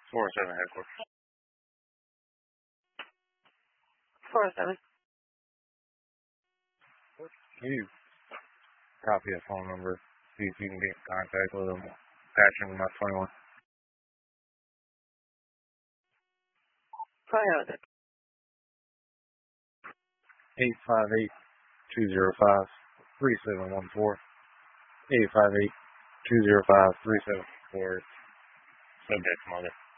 407 headquarters. 407. Can you copy a phone number? See if you can get in contact with them. Patching my 21. Go ahead with it. 858-205-3714. 858-205-3714. Subject mother.